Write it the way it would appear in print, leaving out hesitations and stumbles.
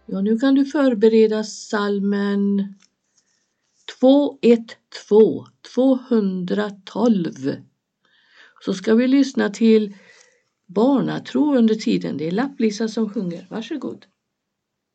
Ja, nu kan du förbereda psalmen 212, 212. Så ska vi lyssna till barnatro under tiden. Det är Lapplisa som sjunger. Varsågod.